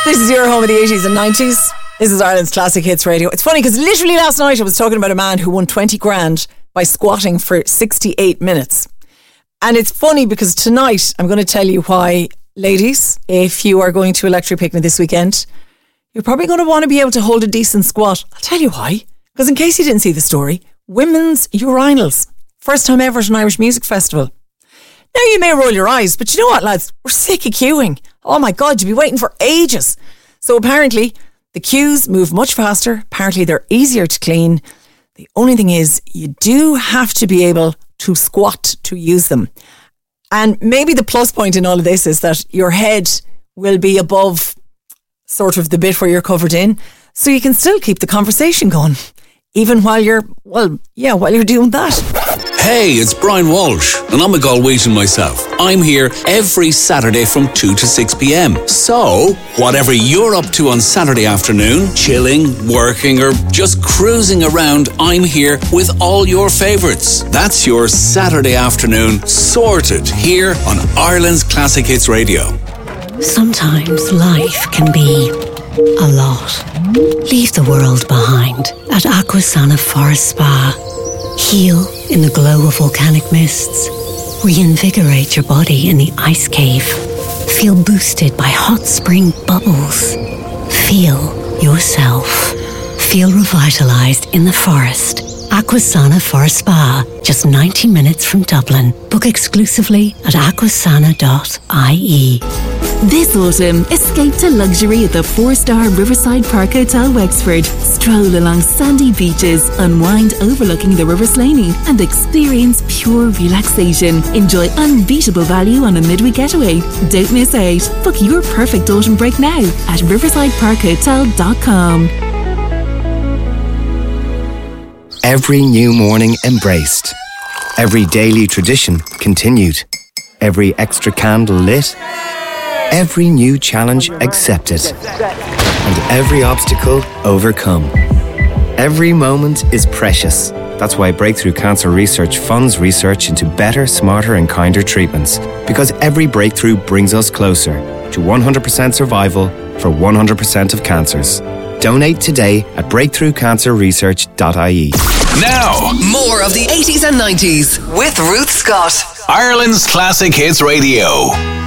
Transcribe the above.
This is your home of the 80s and 90s. This is Ireland's Classic Hits Radio. It's funny because literally last night I was talking about a man who won 20 grand by squatting for 68 minutes. And it's funny because tonight I'm going to tell you why, ladies, if you are going to Electric Picnic this weekend, you're probably going to want to be able to hold a decent squat. I'll tell you why. Because in case you didn't see the story, Women's Urinals. First time ever at an Irish Music Festival. Now you may roll your eyes, but you know what, lads? We're sick of queuing. Oh my God, you'd be waiting for ages. So apparently the queues move much faster. Apparently they're easier to clean. The only thing is you do have to be able to squat to use them. And maybe the plus point in all of this is that your head will be above sort of the bit where you're covered in. So you can still keep the conversation going. Even while you're doing that. Hey, it's Brian Walsh, and I'm a Galwegian myself. I'm here every Saturday from 2 to 6 p.m. So, whatever you're up to on Saturday afternoon, chilling, working, or just cruising around, I'm here with all your favourites. That's your Saturday afternoon sorted here on Ireland's Classic Hits Radio. Sometimes life can be a lot. Leave the world behind at Aquasana Forest Spa. Heal in the glow of volcanic mists. Reinvigorate your body in the ice cave. Feel boosted by hot spring bubbles. Feel yourself. Feel revitalized in the forest. Aquasana Forest Spa, just 90 minutes from Dublin. Book exclusively at aquasana.ie. This autumn, escape to luxury at the 4-star Riverside Park Hotel Wexford. Stroll along sandy beaches, unwind overlooking the River Slaney, and experience pure relaxation. Enjoy unbeatable value on a midweek getaway. Don't miss out. Book your perfect autumn break now at riversideparkhotel.com. Every new morning embraced. Every daily tradition continued. Every extra candle lit. Every new challenge accepted. And every obstacle overcome. Every moment is precious. That's why Breakthrough Cancer Research funds research into better, smarter and kinder treatments. Because every breakthrough brings us closer to 100% survival for 100% of cancers. Donate today at breakthroughcancerresearch.ie. Now, more of the 80s and 90s with Ruth Scott. Ireland's Classic Hits Radio.